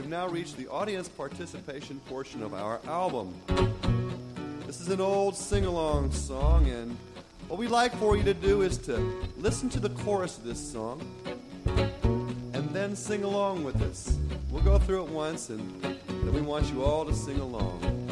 we've now reached the audience participation portion of our album. This is an old sing-along song, and what we'd like for you to do is to listen to the chorus of this song and then sing along with us. We'll go through it once, and then we want you all to sing along.